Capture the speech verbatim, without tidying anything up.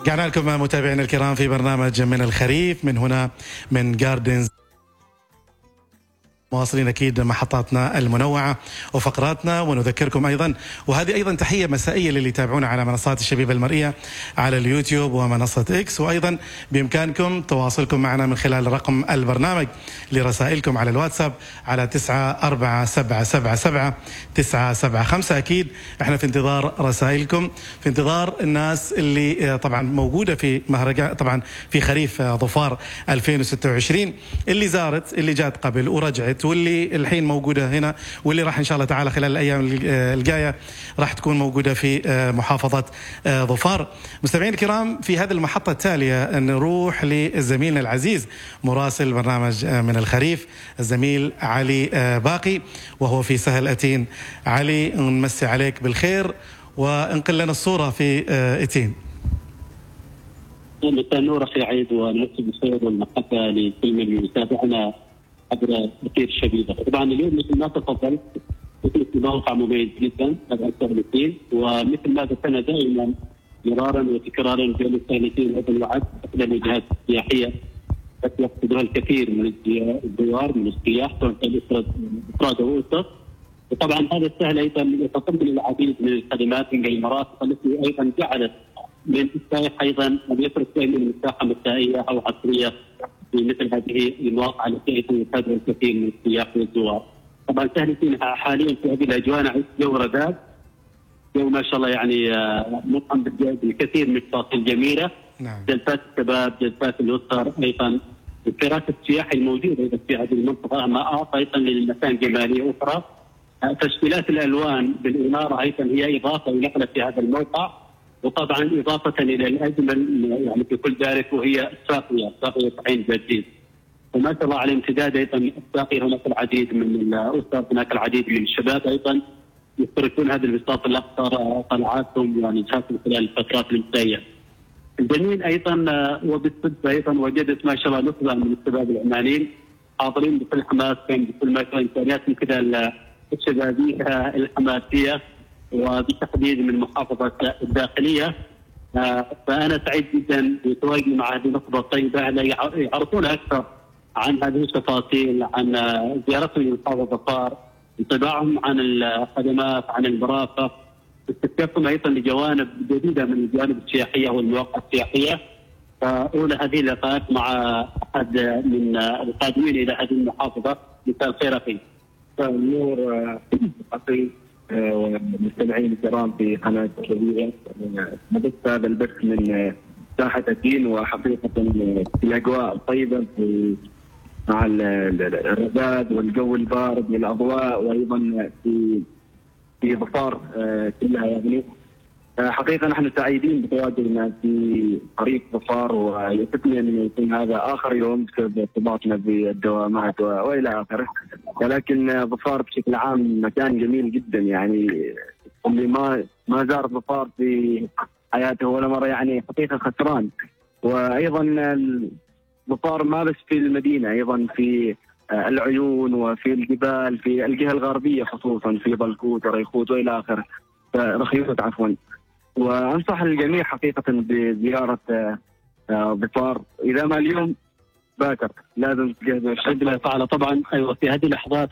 رجعنا لكم متابعينا الكرام في برنامج من الخريف من هنا من جاردنز، مواصلين أكيد محطاتنا المنوعة وفقراتنا، ونذكركم أيضا وهذه أيضا تحية مسائية للي يتابعونا على منصات الشبيبة المرئية على اليوتيوب ومنصة إكس، وأيضا بإمكانكم تواصلكم معنا من خلال رقم البرنامج لرسائلكم على الواتساب على تسعة أربعة سبعة سبعة سبعة تسعة سبعة خمسة. أكيد احنا في انتظار رسائلكم، في انتظار الناس اللي طبعا موجودة في مهرجان طبعا في خريف ظفار ألفين وستة وعشرين، اللي زارت اللي جات قبل ورجعت واللي الحين موجودة هنا واللي راح إن شاء الله تعالى خلال الأيام الجاية راح تكون موجودة في محافظة ظفار. مستمعين الكرام، في هذه المحطة التالية نروح لزميلنا العزيز مراسل برنامج من الخريف الزميل علي باقي، وهو في سهل أتين. علي، نمسي عليك بالخير وانقل لنا الصورة في أتين. مساء النور أخي عيد، ونمسي بالخير والمحبة لكل من يتابعنا عبر أثير الشبيبة. طبعا اليوم مثل ما تفضلت مثل موقع مميز جدا هذا السهلتين، ومثل ما ذكرنا دائما مرارا وتكرارا بين السهلتين هذا الوعد احدى الوجهات السياحيه التي يقصدها الكثير من الزوار من السياح سواء كان افراد او اسر. وطبعا هذا السهل ايضا يتضمن العديد من الخدمات من المرافق التي ايضا جعلت من السائح ايضا ان يترك دائما مساحه مسائيه او عصريه في مثل هذه المواقع التي يتابعها الكثير من السياح والزوار. طبعا سهلتين حاليا في هذه الاجواء نعيش جو رذاذ، جو ما شاء الله يعني مطعم بالكثير من التفاصيل الجميله. نعم. جلسات الشباب، جلسات الاسر، ايضا الكراسي السياحي الموجوده ايضا في هذه المنطقه ما اعطى ايضا للمكان جماليه اخرى. تشكيلات الالوان بالاناره ايضا هي اضافه ونقله في هذا الموقع، وطبعا اضافه الى الاجمل يعني في كل ذلك وهي الساقيه، ساقيه عين جديد. وما شاء الله على امتداد ايضا الساقيه هناك العديد من الاسر، هناك العديد من الشباب ايضا يشتركون هذا البساط الاخضر طلعاتهم ونجاحاتهم خلال الفترات المنتهيه. الجميل ايضا وبالصدفه ايضا وجدت ما شاء الله نخبه من الشباب العمانيين حاضرين بكل حماس بكل ما كان امكانياتهم كذا الشبابيه الحماسيه، وبالتحديد من محافظه الداخليه. فانا سعيد جدا بتواجدي مع هذه النخبه الطيبه يعرفون اكثر عن هذه التفاصيل، عن زيارتهم لمحافظه ظفار، انطباعهم عن الخدمات، عن المرافق، استكشافهم ايضا لجوانب جديده من الجوانب السياحيه والمواقع السياحيه. فاولى هذه اللقاءات مع احد من القادمين الى هذه المحافظه. مساء الخير اخي. مساء النور اخي والمستمعين الكرام في قناه كبيره. نبث هذا البث من ساحه أتين، وحقيقه في الاجواء الطيبه في مع الرذاذ والجو البارد والاضواء، وايضا في في ظفار كلها يعني. حقيقه نحن سعيدين بتواجدنا في قريب ظفار، ويسعدني ان يكون هذا اخر يوم بسبب ارتباطنا بالدوامات والى اخره. ولكن ظفار بشكل عام مكان جميل جدا يعني، اللي ما ما زار ظفار في حياته ولا مره يعني حقيقه خسران. وايضا ظفار ما بس في المدينه، ايضا في العيون وفي الجبال في الجهه الغربيه خصوصا في بلكوت وريخوت والى اخره، رخيوت عفوا. وانصح الجميع حقيقه بزياره ظفار، اذا ما اليوم باكر لازم تجهزوا. الحمد لله تعالى. طبعا ايوه في هذه اللحظات